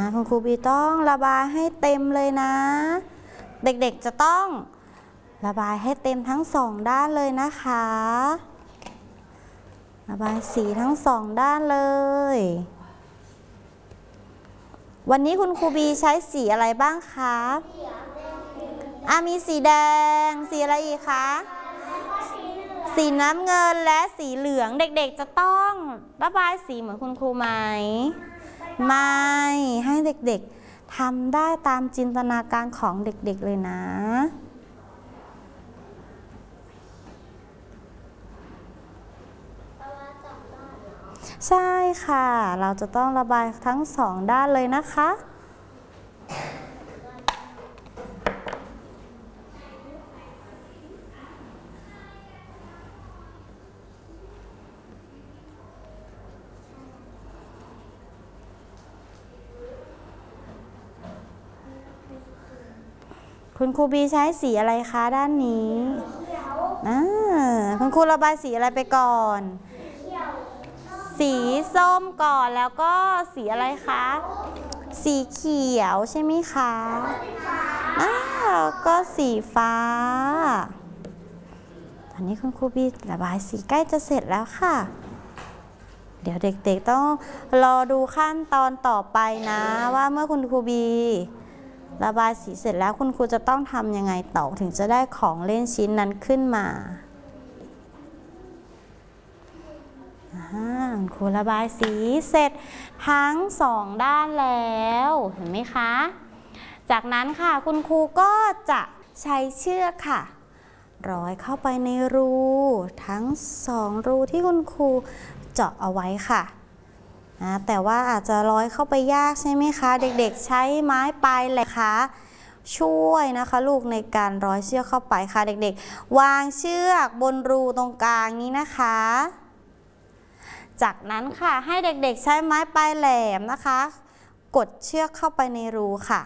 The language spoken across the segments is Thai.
คุณครูบีต้องระบายให้เต็มเลยนะเด็กๆจะต้องระบายให้เต็มทั้ง2ด้านเลยนะคะระบายสีทั้ง2ด้านเลยวันนี้คุณครูบีใช้สีอะไรบ้างคะมีสีแดงสีอะไรอีกคะสีน้ำเงินและสีเหลืองเด็กๆจะต้องระบายสีเหมือนคุณครูไหมไม่ให้เด็กๆทำได้ตามจินตนาการของเด็กๆเลยนะใช่ค่ะเราจะต้องระบายทั้ง2ด้านเลยนะคะคุณครูบีใช้สีอะไรคะด้านนี้คุณครูระบายสีอะไรไปก่อนสีส้มก่อนแล้วก็สีอะไรคะสีเขียวใช่ไหมคะก็สีฟ้าตอนนี้คุณครูบีระบายสีใกล้จะเสร็จแล้วค่ะเดี๋ยวเด็กๆต้องรอดูขั้นตอนต่อไปนะว่าเมื่อคุณครูบีระบายสีเสร็จแล้วคุณครูจะต้องทำยังไงต่อถึงจะได้ของเล่นชิ้นนั้นขึ้นมาครูระบายสีเสร็จทั้ง2ด้านแล้วเห็นไหมคะจากนั้นค่ะคุณครูก็จะใช้เชือกค่ะร้อยเข้าไปในรูทั้ง2รูที่คุณครูเจาะเอาไว้ค่ะแต่ว่าอาจจะร้อยเข้าไปยากใช่ไหมคะเด็กๆใช้ไม้ปลายแหลมค่ะช่วยนะคะลูกในการร้อยเชือกเข้าไปค่ะเด็กๆวางเชือกบนรูตรงกลางนี้นะคะจากนั้นค่ะให้เด็กๆใช้ไม้ปลายแหลมนะคะกดเชือกเข้าไปในรูค่ะ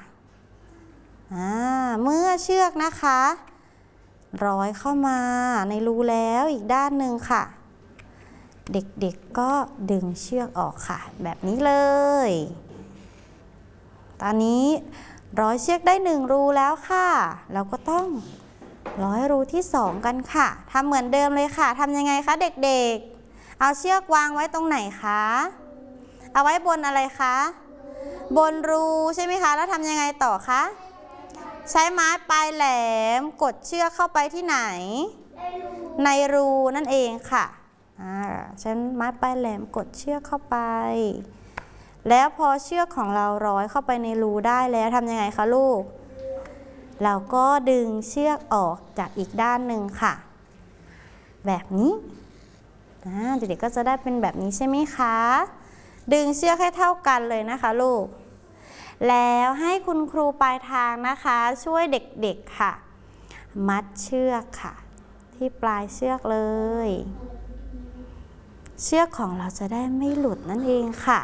เมื่อเชือกนะคะร้อยเข้ามาในรูแล้วอีกด้านหนึ่งค่ะเด็กๆก็ดึงเชือกออกค่ะแบบนี้เลยตอนนี้ร้อยเชือกได้1รูแล้วค่ะเราก็ต้องร้อยรูที่2กันค่ะทำเหมือนเดิมเลยค่ะทำยังไงคะเด็กๆเอาเชือกวางไว้ตรงไหนคะเอาไว้บนอะไรคะบนรูใช่ไหมคะแล้วทำยังไงต่อคะใช้ไม้ปลายแหลมกดเชือกเข้าไปที่ไหนในรูนั่นเองค่ะใช้ไม้ปลายแหลมกดเชือกเข้าไปแล้วพอเชือกของเราร้อยเข้าไปในรูได้แล้วทำยังไงคะลูกเราก็ดึงเชือกออกจากอีกด้านหนึ่งค่ะแบบนี้เด็กๆก็จะได้เป็นแบบนี้ใช่ไหมคะดึงเชือกให้เท่ากันเลยนะคะลูกแล้วให้คุณครูปลายทางนะคะช่วยเด็กๆค่ะมัดเชือกค่ะที่ปลายเชือกเลยเชือกของเราจะได้ไม่หลุดนั่นเองค่ะ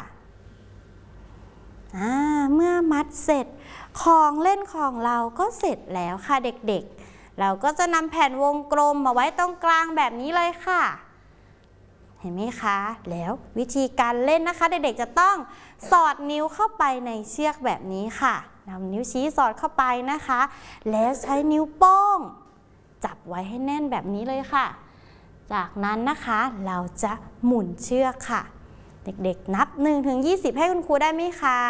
เมื่อมัดเสร็จของเล่นของเราก็เสร็จแล้วค่ะเด็กๆเราก็จะนำแผ่นวงกลมมาไว้ตรงกลางแบบนี้เลยค่ะเห็นไหมคะแล้ววิธีการเล่นนะคะเด็กๆจะต้องสอดนิ้วเข้าไปในเชือกแบบนี้ค่ะนำนิ้วชี้สอดเข้าไปนะคะแล้วใช้นิ้วโป้งจับไว้ให้แน่นแบบนี้เลยค่ะจากนั้นนะคะเราจะหมุนเชือกค่ะเด็กๆนับ1 ถึง 20ให้คุณครูได้ไหมคะ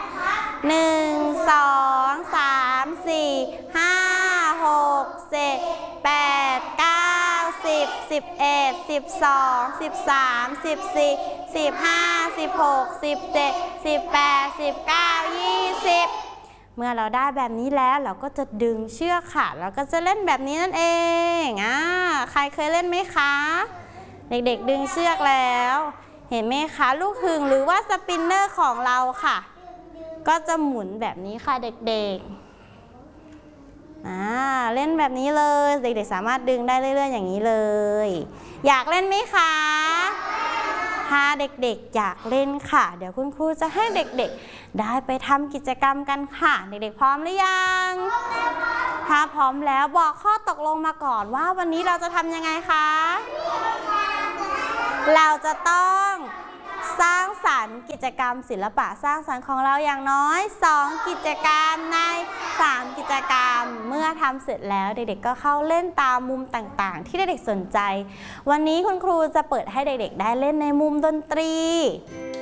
1 2 3 4 5 6 7 8 9 10 11 12 13 14 15 16 17 18 19 20เมื่อเราได้แบบนี้แล้วเราก็จะดึงเชือกค่ะเราก็จะเล่นแบบนี้นั่นเองใครเคยเล่นไหมคะเด็กๆดึงเชือกแล้วเห็นไหมคะลูกหึ่งหรือว่าสปินเนอร์ของเราค่ะก็จะหมุนแบบนี้ค่ะเด็กๆเล่นแบบนี้เลยเด็กๆสามารถดึงได้เรื่อยๆอย่างนี้เลยอยากเล่นไหมคะถ้าเด็กๆอยากเล่นค่ะเดี๋ยวคุณครูจะให้เด็กๆได้ไปทำกิจกรรมกันค่ะเด็กๆพร้อมหรือยังถ้าพร้อมแล้วบอกข้อตกลงมาก่อนว่าวันนี้เราจะทำยังไงคะเราจะต้องสร้างสรรค์กิจกรรมศิลปะสร้างสรรค์ของเราอย่างน้อย2กิจกรรมใน3กิจกรรมเมื่อทำเสร็จแล้วเด็กๆก็เข้าเล่นตามมุมต่างๆที่เด็กๆสนใจวันนี้คุณครูจะเปิดให้เด็กๆได้เล่นในมุมดนตรี